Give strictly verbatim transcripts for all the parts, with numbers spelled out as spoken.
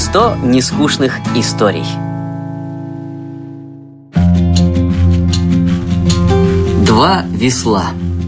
сто нескучных историй. Два весла.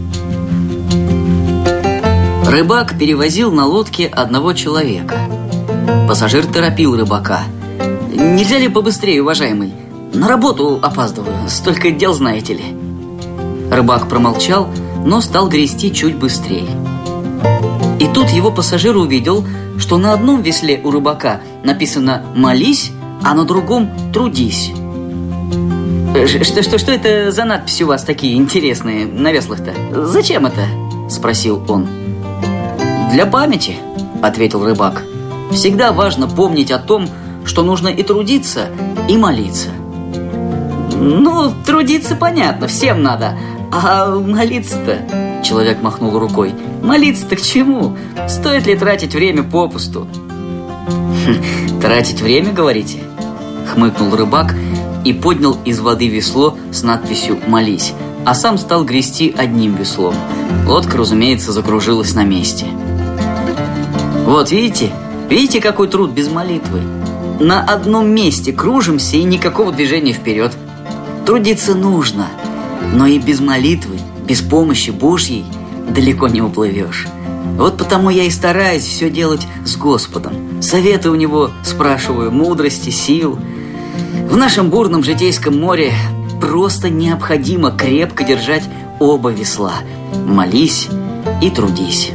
Рыбак перевозил на лодке одного человека. Пассажир торопил рыбака. «Нельзя ли побыстрее, уважаемый? На работу опаздываю, столько дел, знаете ли». Рыбак промолчал, но стал грести чуть быстрее. И тут его пассажир увидел, что на одном весле у рыбака написано «молись», а на другом «трудись». Что, что, что это за надписи у вас такие интересные на веслах-то? Зачем это? Спросил он. Для памяти, ответил рыбак. Всегда важно помнить о том, что нужно и трудиться, и молиться. Ну, трудиться понятно, всем надо. А молиться-то? Человек махнул рукой. Молиться-то к чему? Стоит ли тратить время попусту? Тратить время, говорите? Хмыкнул рыбак и поднял из воды весло с надписью «Молись», а сам стал грести одним веслом. Лодка, разумеется, закружилась на месте. Вот видите? Видите, какой труд без молитвы? На одном месте кружимся и никакого движения вперед. Трудиться нужно, но и без молитвы, без помощи Божьей далеко не уплывешь. Вот потому я и стараюсь все делать с Господом. Советы у Него спрашиваю, мудрости, сил. В нашем бурном житейском море просто необходимо крепко держать оба весла. Молись и трудись.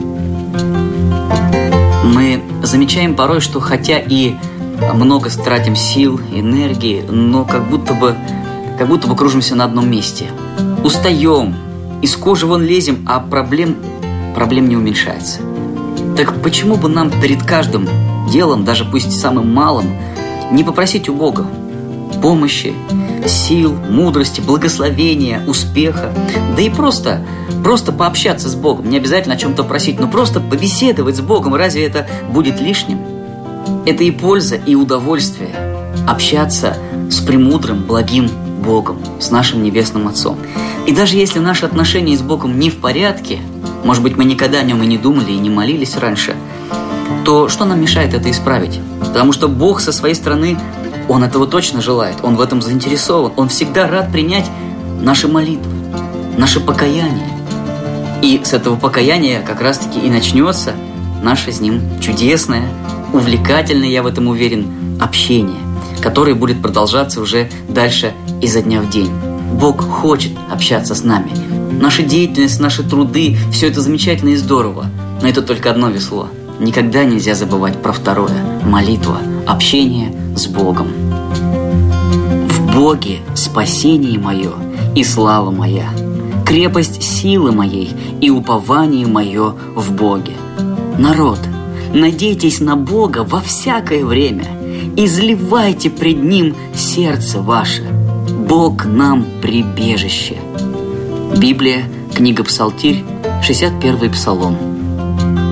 Мы замечаем порой, что хотя и много тратим сил, энергии, но как будто бы, как будто бы кружимся на одном месте. Устаем, из кожи вон лезем, а проблем, проблем не уменьшается. Так почему бы нам перед каждым делом, даже пусть самым малым, не попросить у Бога помощи, сил, мудрости, благословения, успеха, да и просто, просто пообщаться с Богом, не обязательно о чем-то просить, но просто побеседовать с Богом, разве это будет лишним? Это и польза, и удовольствие общаться с премудрым, благим Богом, с нашим Небесным Отцом. И даже если наши отношения с Богом не в порядке, может быть, мы никогда о нем и не думали, и не молились раньше, то что нам мешает это исправить? Потому что Бог со своей стороны, Он этого точно желает, Он в этом заинтересован, Он всегда рад принять наши молитвы, наше покаяние. И с этого покаяния как раз-таки и начнется наше с Ним чудесное, увлекательное, я в этом уверен, общение, которое будет продолжаться уже дальше изо дня в день. Бог хочет общаться с нами. Наша деятельность, наши труды, все это замечательно и здорово, но это только одно весло. Никогда нельзя забывать про второе – молитва, общение с Богом. В Боге спасение мое и слава моя, крепость силы моей и упование мое в Боге. Народ, надейтесь на Бога во всякое время, изливайте пред Ним сердце ваше. Бог нам прибежище. Библия, книга Псалтирь, шестьдесят первый Псалом.